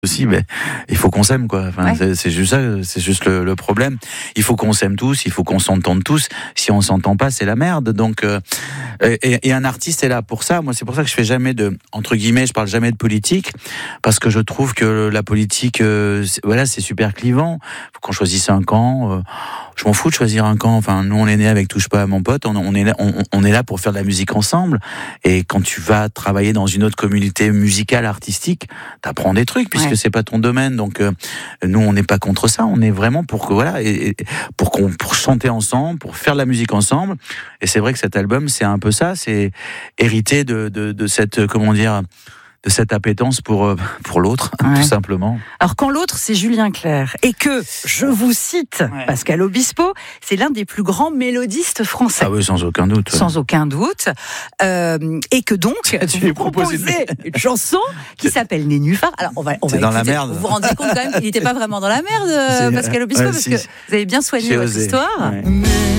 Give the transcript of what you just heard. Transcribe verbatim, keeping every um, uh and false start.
aussi, mais il faut qu'on s'aime, quoi. Enfin, Ouais. c'est, c'est juste ça, c'est juste le, le problème. Il faut qu'on s'aime tous, il faut qu'on s'entende tous. Si on s'entend pas, c'est la merde. Donc, euh, et, et un artiste est là pour ça. Moi, c'est pour ça que je fais jamais de, entre guillemets, je parle jamais de politique, parce que je trouve que la politique, euh, c'est, voilà, c'est super clivant. Faut qu'on choisisse un camp. Euh, je m'en fous de choisir un camp. Enfin, nous, on est né avec Touche pas à mon pote. On, on est là, on, on est là pour faire de la musique ensemble. Et quand tu vas travailler dans une autre communauté musicale, artistique, t'apprends des trucs puisque Ouais. c'est pas ton domaine. Donc, euh, nous, on n'est pas contre ça. On est vraiment pour que, voilà, et, et pour qu'on, pour chanter ensemble, pour faire de la musique ensemble. Et c'est vrai que cet album, c'est un peu ça. C'est hérité de, de, de cette, comment dire, de cette appétence pour, euh, pour l'autre, Ouais. tout simplement. Alors quand l'autre c'est Julien Clerc et que, je vous cite, Ouais. Pascal Obispo, c'est l'un des plus grands mélodistes français. Ah oui, sans aucun doute. Sans aucun doute, euh, et que donc Tu lui vous proposes une- proposez une chanson qui s'appelle Nénuphar. Alors on va, on C'est va dans la écouter. merde. Vous vous rendez compte quand même qu'il n'était pas vraiment dans la merde, euh, C'est- Pascal Obispo, ouais, parce si, que si. vous avez bien soigné J'ai votre osé. histoire. Ouais.